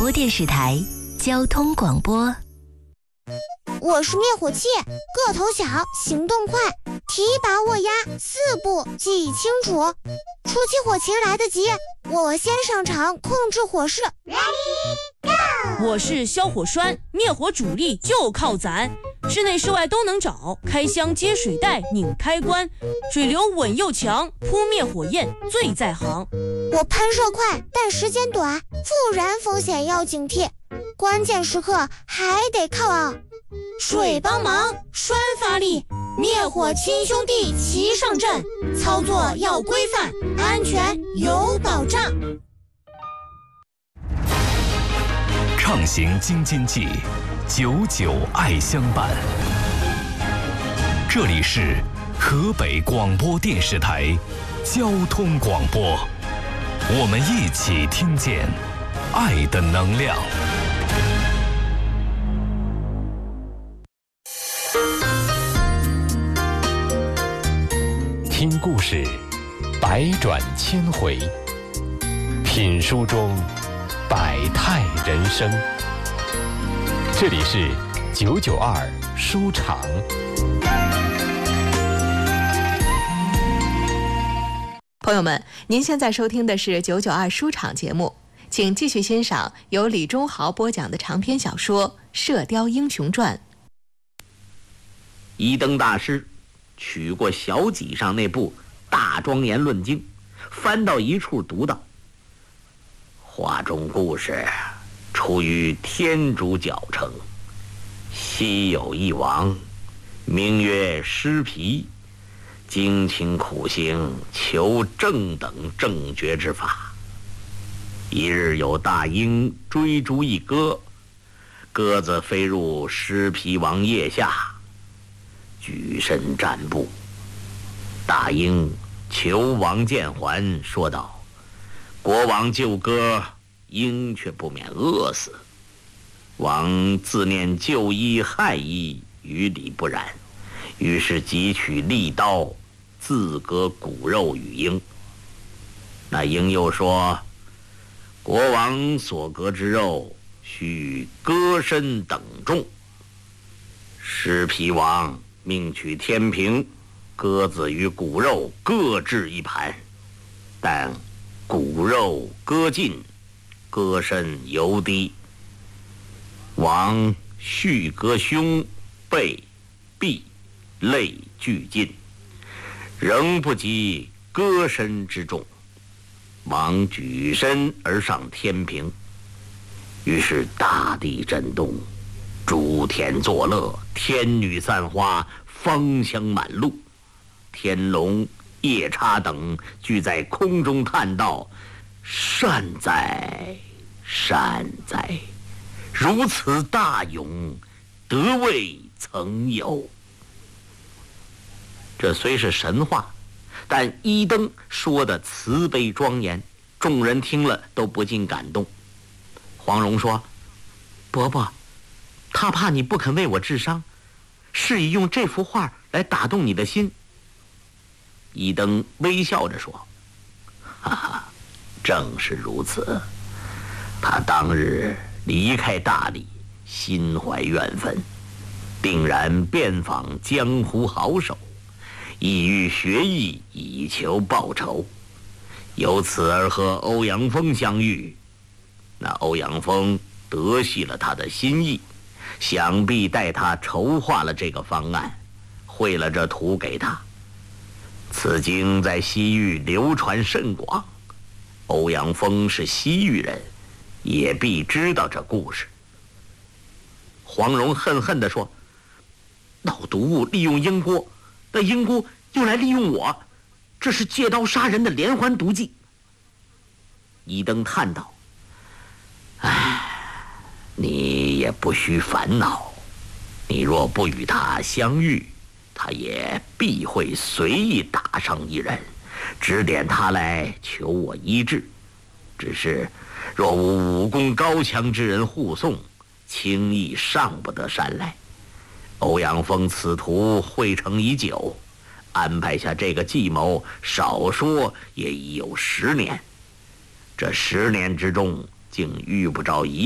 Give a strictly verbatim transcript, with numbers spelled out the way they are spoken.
播电视台交通广播。 我是灭火器，个头小，行动快，提拔握压，四步记忆清楚。出起火情来得及，我先上场控制火势。 我是消火栓，灭火主力就靠咱，室内室外都能找，开箱接水带，拧开关，水流稳又强，扑灭火焰最在行。 我喷射快，但时间短，复燃风险要警惕，关键时刻还得靠啊水帮忙，栓发力，灭火亲兄弟齐上阵，操作要规范，安全有保障。 畅行京津冀，久久爱相伴。这里是河北广播电视台交通广播，我们一起听见爱的能量。 听故事，百转千回；品书中百态人生。这里是九九二书场。 朋友们，您现在收听的是九九二书场节目，请继续欣赏由李忠豪播讲的长篇小说《射雕英雄传》。 一灯大师取过小几上那部《大庄严论经》，翻到一处读道：画中故事出于天竺角城，昔有一王，名曰施皮，精勤苦行，求正等正觉之法。一日有大鹰追逐一鸽，鸽子飞入施皮王腋下，举身战步。大鹰求王见还，说道：国王救鸽，鹰却不免饿死。王自念救医害医，于理不然，于是即取利刀自割骨肉与鹰。那鹰又说：国王所割之肉，须鸽身等重。施皮王命取天平，鸽子与骨肉各置一盘，但骨肉割尽，鸽身犹低。王续割胸、背、臂、肋俱尽，仍不及鸽身之重。王举身而上天平，于是大地震动，诸天作乐，天女散花，芳香满路。天龙、夜叉等俱在空中叹道：善哉善哉，如此大勇，得未曾有。这虽是神话，但一灯说的慈悲庄严，众人听了都不禁感动。黄蓉说：伯伯，他怕你不肯为我治伤，是以用这幅画来打动你的心。一灯微笑着说：哈哈，正是如此。他当日离开大理，心怀怨愤，定然遍访江湖好手，意欲学艺，以求报仇。由此而和欧阳锋相遇，那欧阳锋得悉了他的心意，想必待他筹划了这个方案，绘了这图给他。此经在西域流传甚广，欧阳锋是西域人，也必知道这故事。黄蓉恨恨地说：老毒物利用鹰姑，那鹰姑又来利用我，这是借刀杀人的连环毒计。一灯叹道：唉，你也不须烦恼，你若不与他相遇，他也必会随意打伤一人，指点他来求我医治。只是若无武功高强之人护送，轻易上不得山来。欧阳锋此图绘成已久，安排下这个计谋，少说也已有十年。这十年之中，竟遇不着一